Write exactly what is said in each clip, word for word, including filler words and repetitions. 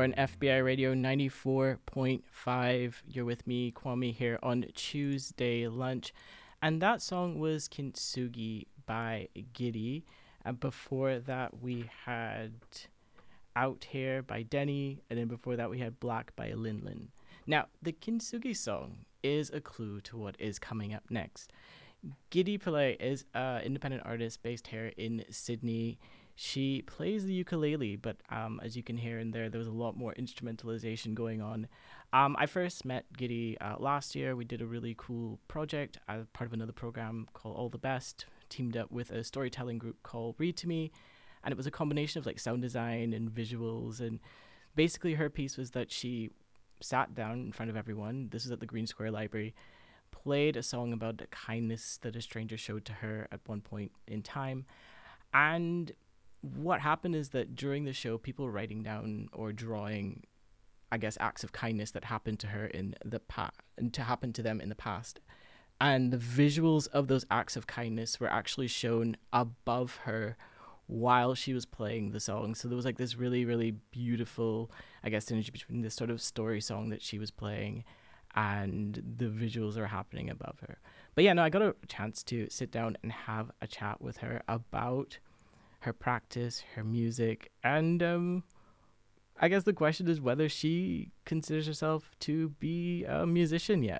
on F B I Radio ninety-four point five. You're with me, Kwame, here on Tuesday Lunch. And that song was Kintsugi by Giddy. And before that, we had Out Here by Denny. And then before that, we had Black by Lin Lin. Now, the Kintsugi song is a clue to what is coming up next. Giddy Pillay is an independent artist based here in Sydney. She plays the ukulele, but um, as you can hear in there, there was a lot more instrumentalization going on. Um, I first met Giddy uh, last year. We did a really cool project as part of another program called All the Best, teamed up with a storytelling group called Read to Me, and it was a combination of like sound design and visuals. And basically her piece was that she sat down in front of everyone, this was at the Green Square Library, played a song about the kindness that a stranger showed to her at one point in time. And what happened is that during the show, people were writing down or drawing, I guess, acts of kindness that happened to her in the past, and to happen to them in the past. And the visuals of those acts of kindness were actually shown above her while she was playing the song. So there was like this really, really beautiful, I guess, synergy between this sort of story song that she was playing and the visuals are happening above her. But yeah, no, I got a chance to sit down and have a chat with her about her practice, her music, and um, I guess the question is whether she considers herself to be a musician yet.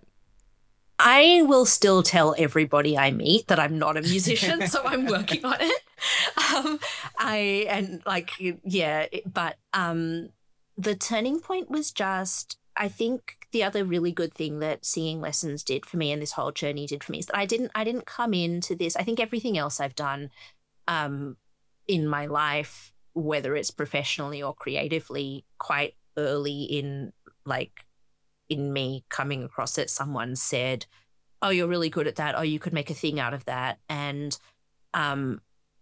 I will still tell everybody I meet that I'm not a musician, so I'm working on it. Um, I and like yeah, but um, the turning point was just, I think the other really good thing that singing lessons did for me and this whole journey did for me is that I didn't I didn't come into this. I think everything else I've done um, in my life, whether it's professionally or creatively, quite early in like in me coming across it, someone said, oh, you're really good at that. Oh, you could make a thing out of that. And um,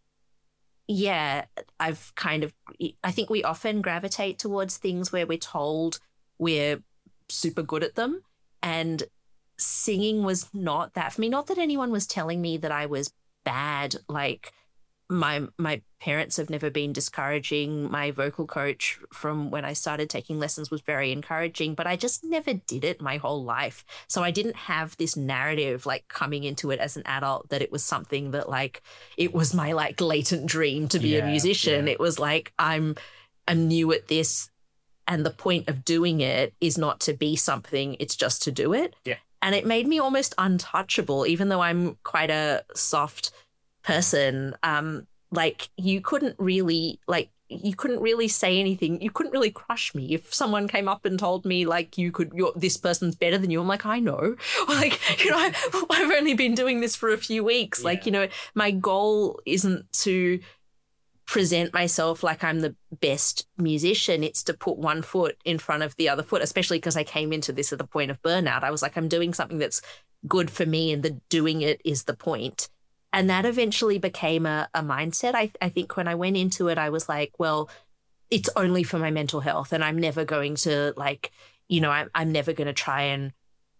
yeah, I've kind of, I think we often gravitate towards things where we're told we're super good at them. And singing was not that for me. Not that anyone was telling me that I was bad. Like my my parents have never been discouraging. My vocal coach from when I started taking lessons was very encouraging, but I just never did it my whole life. So I didn't have this narrative like coming into it as an adult that it was something that like it was my like latent dream to be yeah, a musician. Yeah. It was like I'm I'm new at this, and the point of doing it is not to be something, it's just to do it. Yeah. And it made me almost untouchable, even though I'm quite a soft person. Um, like you couldn't really like you couldn't really say anything. You couldn't really crush me. If someone came up and told me like you could, you're, this person's better than you, I'm like, I know. Like, you know, I, I've only been doing this for a few weeks. Yeah. Like, you know, my goal isn't to present myself like I'm the best musician. It's to put one foot in front of the other foot, especially because I came into this at the point of burnout. I was like, I'm doing something that's good for me, and the doing it is the point. And that eventually became a, a mindset. I, I think when I went into it, I was like, well, it's only for my mental health, and I'm never going to like, you know, I'm, I'm never going to try and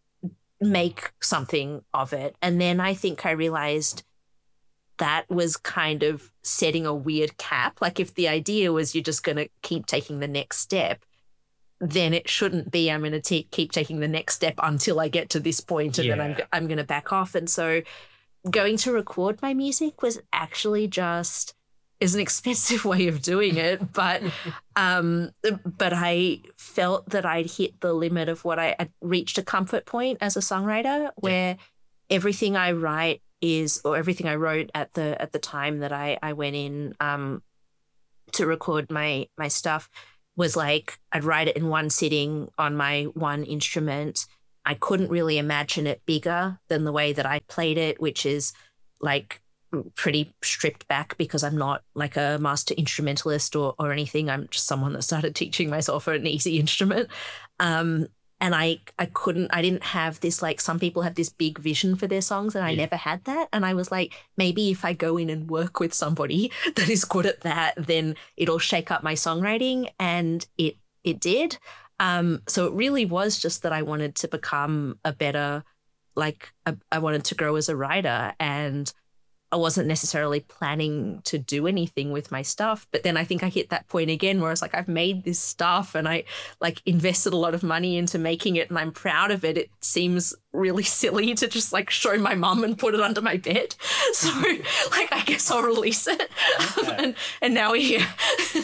make something of it. And then I think I realized that was kind of setting a weird cap. Like if the idea was you're just going to keep taking the next step, then it shouldn't be I'm going to keep taking the next step until I get to this point, and yeah. then I'm I'm going to back off. And so going to record my music was actually just is an expensive way of doing it, but um, but I felt that I'd hit the limit of what I I'd reached a comfort point as a songwriter, where yeah. everything I write is, or everything I wrote at the at the time that I I went in um, to record my my stuff was like I'd write it in one sitting on my one instrument. I couldn't really imagine it bigger than the way that I played it, which is like pretty stripped back because I'm not like a master instrumentalist or or anything. I'm just someone that started teaching myself an easy instrument. Um, and I I couldn't, I didn't have this, like some people have this big vision for their songs, and I yeah. never had that. And I was like, maybe if I go in and work with somebody that is good at that, then it'll shake up my songwriting. And it it did. Um, so it really was just that I wanted to become a better, like a, I wanted to grow as a writer. And I wasn't necessarily planning to do anything with my stuff. But then I think I hit that point again where it's like, I've made this stuff and I like invested a lot of money into making it and I'm proud of it. It seems really silly to just like show my mum and put it under my bed. So like, I guess I'll release it. Yeah. and, and now we're here.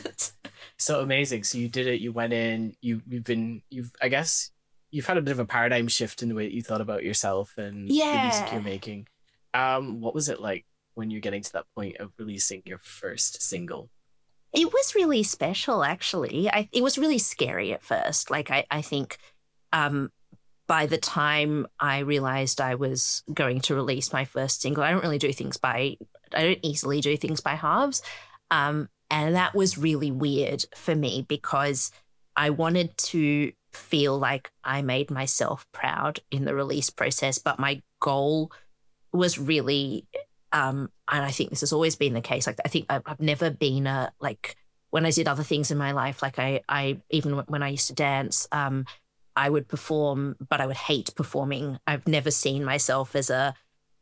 So amazing. So you did it. You went in, you, you've been, you've, I guess you've had a bit of a paradigm shift in the way that you thought about yourself and Yeah. the music you're making. Um, what was it like when you're getting to that point of releasing your first single? It was really special, actually. I, it was really scary at first. Like, I, I think um, by the time I realized I was going to release my first single, I don't really do things by, I don't easily do things by halves. Um, and that was really weird for me because I wanted to feel like I made myself proud in the release process, but my goal was really, um, and I think this has always been the case. Like, I think I've, I've never been a, like, when I did other things in my life, like I, I even when I used to dance, um, I would perform, but I would hate performing. I've never seen myself as a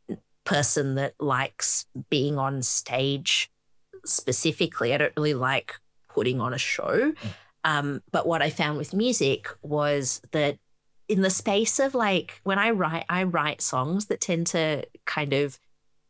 person that likes being on stage specifically. I don't really like putting on a show. Mm. Um, but what I found with music was that in the space of like when I write, I write songs that tend to kind of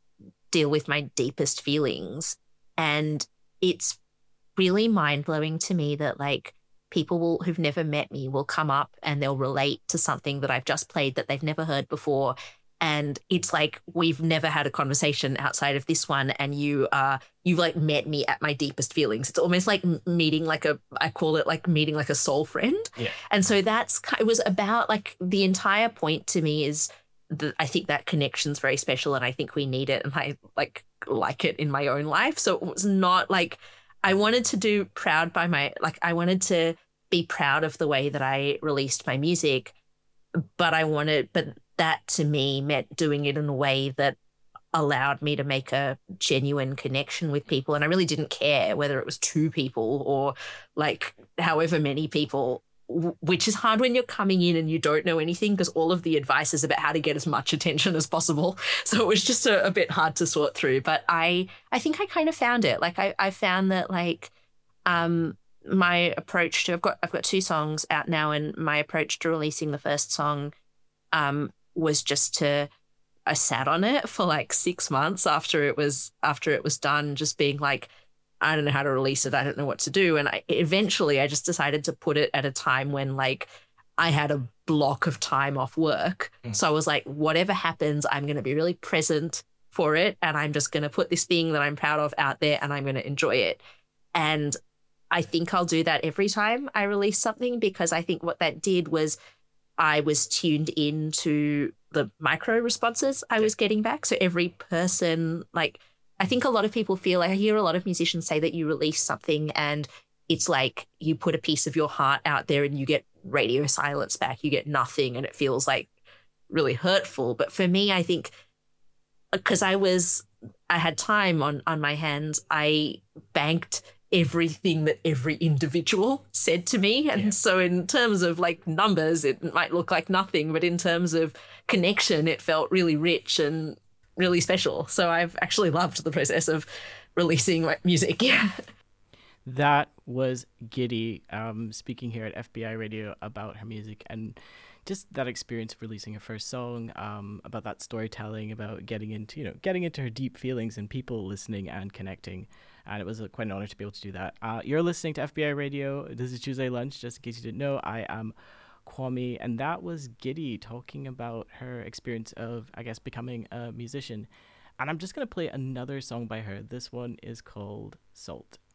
deal with my deepest feelings. And it's really mind blowing to me that like people will, who've never met me will come up and they'll relate to something that I've just played that they've never heard before. And it's like, we've never had a conversation outside of this one. And you, uh, you've like met me at my deepest feelings. It's almost like meeting like a, I call it like meeting like a soul friend. Yeah. And so that's, it was about like the entire point to me is that I think that connection's very special and I think we need it. And I like, like it in my own life. So it was not like, I wanted to do proud by my, like, I wanted to be proud of the way that I released my music, but I wanted, but that to me meant doing it in a way that allowed me to make a genuine connection with people. And I really didn't care whether it was two people or like however many people, which is hard when you're coming in and you don't know anything because all of the advice is about how to get as much attention as possible. So it was just a, a bit hard to sort through. But I I think I kind of found it. Like I, I found that like um my approach to I've got I've got two songs out now, and my approach to releasing the first song um was just to I sat on it for like six months after it was after it was done, just being like, I don't know how to release it. I don't know what to do. And I, eventually I just decided to put it at a time when like I had a block of time off work. Mm. So I was like, whatever happens, I'm going to be really present for it. And I'm just going to put this thing that I'm proud of out there and I'm going to enjoy it. And I think I'll do that every time I release something, because I think what that did was I was tuned in to the micro responses I was getting back. So every person, like, I think a lot of people feel like I hear a lot of musicians say that you release something and it's like you put a piece of your heart out there and you get radio silence back, you get nothing, and it feels like really hurtful. But for me, I think because I was, I had time on, on my hands, I banked everything that every individual said to me. And yeah. So in terms of like numbers, it might look like nothing, but in terms of connection, it felt really rich and really special. So I've actually loved the process of releasing my music. Yeah. That was Giddy um, speaking here at F B I Radio about her music and just that experience of releasing her first song, um, about that storytelling, about getting into, you know, getting into her deep feelings and people listening and connecting. And it was a, quite an honor to be able to do that. Uh, you're listening to F B I Radio. This is Tuesday Lunch. Just in case you didn't know, I am Kwame, and that was Giddy talking about her experience of, I guess, becoming a musician. And I'm just going to play another song by her. This one is called Salt.